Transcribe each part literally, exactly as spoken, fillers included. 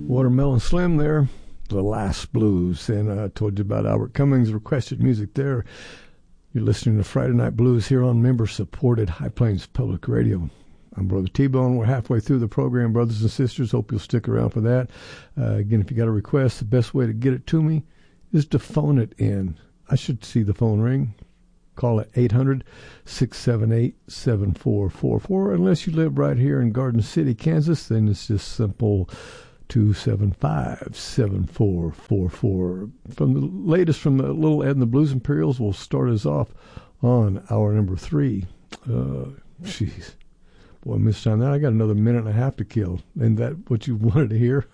Watermelon Slim there, The Last Blues. And I told you about Albert Cummings' requested music there. You're listening to Friday Night Blues here on member-supported High Plains Public Radio. I'm Brother T-Bone. We're halfway through the program, brothers and sisters. Hope you'll stick around for that. Uh, again, if you got a request, the best way to get it to me is to phone it in. I should see the phone ring. Call it eight hundred, six seven eight, seven four four four. Unless you live right here in Garden City, Kansas, then it's just simple two seven five, seven four four four. From the latest from the Little Ed and the Blues Imperials, will start us off on hour number three. Uh, jeez. Boy, I missed on that. I got another minute and a half to kill. Isn't that what you wanted to hear?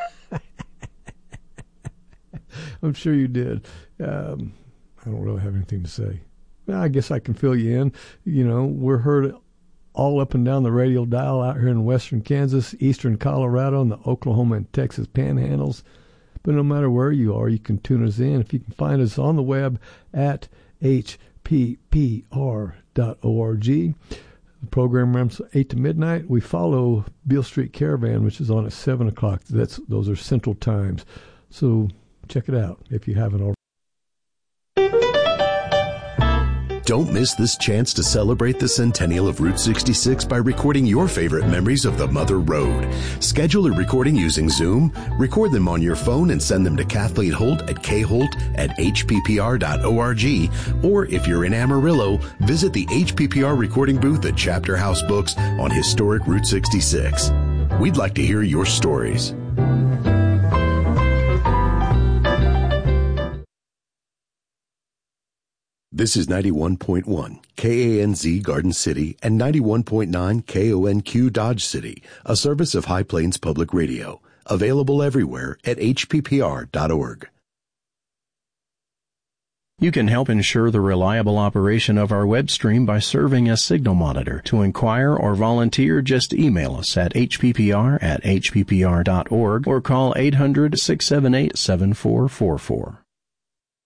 I'm sure you did. Um, I don't really have anything to say. Well, I guess I can fill you in. You know, we're heard all up and down the radial dial out here in western Kansas, eastern Colorado, and the Oklahoma and Texas panhandles. But no matter where you are, you can tune us in. If you can find us on the web at h p p r dot org. The program runs eight to midnight. We follow Beale Street Caravan, which is on at seven o'clock. That's Those are central times. So check it out if you haven't already. Don't miss this chance to celebrate the centennial of Route sixty-six by recording your favorite memories of the Mother Road. Schedule a recording using Zoom, record them on your phone, and send them to Kathleen Holt at kholt at h p p r dot org. Or if you're in Amarillo, visit the H P P R recording booth at Chapter House Books on historic Route sixty-six. We'd like to hear your stories. This is ninety-one point one K A N Z Garden City and ninety-one point nine K O N Q Dodge City, a service of High Plains Public Radio. Available everywhere at h p p r dot org. You can help ensure the reliable operation of our web stream by serving as signal monitor. To inquire or volunteer, just email us at h p p r at h p p r dot org or call eight hundred, six seven eight, seven four four four.